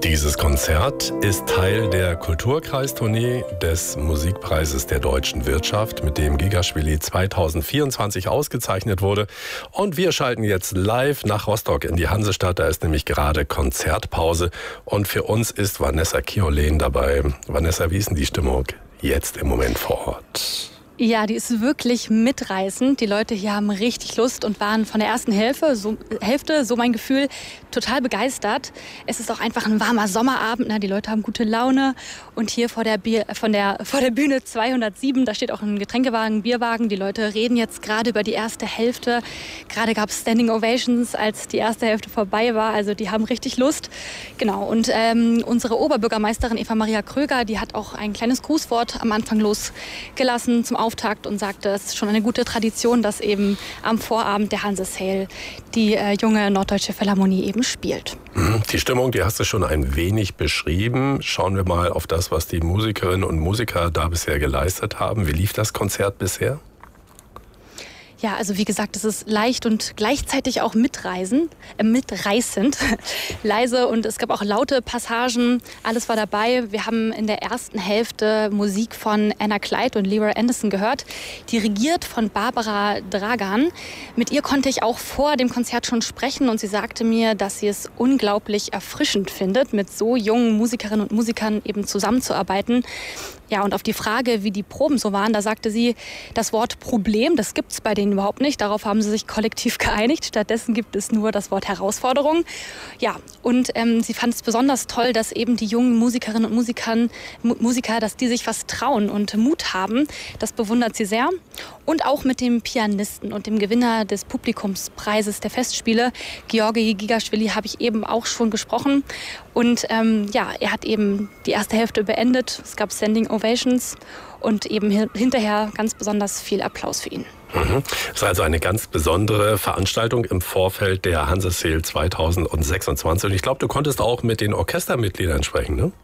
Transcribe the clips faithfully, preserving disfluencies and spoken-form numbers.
Dieses Konzert ist Teil der Kulturkreistournee des Musikpreises der deutschen Wirtschaft, mit dem Gigaschwili zwanzig vierundzwanzig ausgezeichnet wurde. Und wir schalten jetzt live nach Rostock in die Hansestadt. Da ist nämlich gerade Konzertpause. Und für uns ist Vanessa Kiolen dabei. Vanessa, wie ist denn die Stimmung jetzt im Moment vor Ort? Ja, die ist wirklich mitreißend. Die Leute hier haben richtig Lust und waren von der ersten Hälfte, so, Hälfte, so mein Gefühl, total begeistert. Es ist auch einfach ein warmer Sommerabend. Ne? Die Leute haben gute Laune. Und hier vor der, Bier, von der, vor der Bühne zweihundertsieben, da steht auch ein Getränkewagen, ein Bierwagen. Die Leute reden jetzt gerade über die erste Hälfte. Gerade gab es Standing Ovations, als die erste Hälfte vorbei war. Also die haben richtig Lust. Genau. Und ähm, unsere Oberbürgermeisterin Eva Maria Kröger, die hat auch ein kleines Grußwort am Anfang losgelassen zum Auftakt und sagte, es ist schon eine gute Tradition, dass eben am Vorabend der Hanse Sale die äh, junge Norddeutsche Philharmonie eben spielt. Die Stimmung, die hast du schon ein wenig beschrieben. Schauen wir mal auf das, was die Musikerinnen und Musiker da bisher geleistet haben. Wie lief das Konzert bisher? Ja, also wie gesagt, es ist leicht und gleichzeitig auch mitreisen, äh, mitreißend, leise, und es gab auch laute Passagen, alles war dabei. Wir haben in der ersten Hälfte Musik von Anna Clyde und Leroy Anderson gehört, dirigiert von Barbara Dragan. Mit ihr konnte ich auch vor dem Konzert schon sprechen und sie sagte mir, dass sie es unglaublich erfrischend findet, mit so jungen Musikerinnen und Musikern eben zusammenzuarbeiten. Ja, und auf die Frage, wie die Proben so waren, da sagte sie, das Wort Problem, das gibt's bei denen überhaupt nicht. Darauf haben sie sich kollektiv geeinigt. Stattdessen gibt es nur das Wort Herausforderung. Ja, und ähm, sie fand es besonders toll, dass eben die jungen Musikerinnen und Musikern, Mu- Musiker, dass die sich was trauen und Mut haben. Das bewundert sie sehr. Und auch mit dem Pianisten und dem Gewinner des Publikumspreises der Festspiele, Georgi Gigaschwili, habe ich eben auch schon gesprochen. Und ähm, ja, er hat eben die erste Hälfte beendet. Es gab Standing Ovations und eben hinterher ganz besonders viel Applaus für ihn. Mhm. Das ist also eine ganz besondere Veranstaltung im Vorfeld der Hanse Sale zwanzig sechsundzwanzig. Und ich glaube, du konntest auch mit den Orchestermitgliedern sprechen, ne?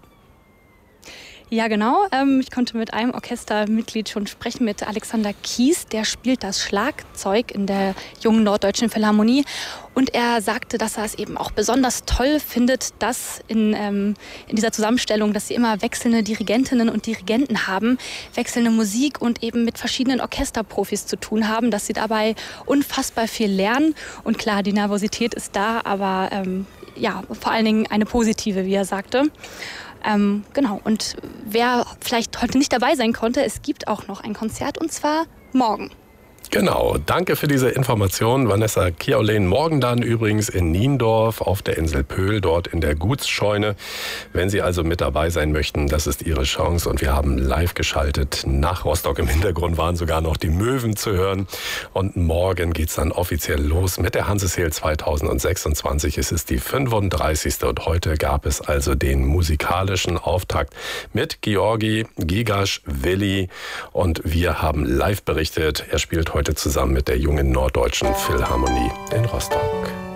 Ja, genau. Ähm, ich konnte mit einem Orchestermitglied schon sprechen, mit Alexander Kies. Der spielt das Schlagzeug in der jungen Norddeutschen Philharmonie. Und er sagte, dass er es eben auch besonders toll findet, dass in, ähm, in dieser Zusammenstellung, dass sie immer wechselnde Dirigentinnen und Dirigenten haben, wechselnde Musik und eben mit verschiedenen Orchesterprofis zu tun haben, dass sie dabei unfassbar viel lernen. Und klar, die Nervosität ist da, aber ähm, ja, vor allen Dingen eine positive, wie er sagte. Ähm, genau, und wer vielleicht heute nicht dabei sein konnte, es gibt auch noch ein Konzert, und zwar morgen. Genau, danke für diese Information, Vanessa Kiolen. Morgen dann übrigens in Niendorf auf der Insel Pöhl, dort in der Gutsscheune. Wenn Sie also mit dabei sein möchten, das ist Ihre Chance. Und wir haben live geschaltet nach Rostock. Im Hintergrund waren sogar noch die Möwen zu hören. Und morgen geht's dann offiziell los mit der Hanse Sale zwanzig sechsundzwanzig. Es ist die fünfunddreißigste und heute gab es also den musikalischen Auftakt mit Georgi Gigaschwili. Und wir haben live berichtet, er spielt heute zusammen mit der jungen Norddeutschen Philharmonie in Rostock.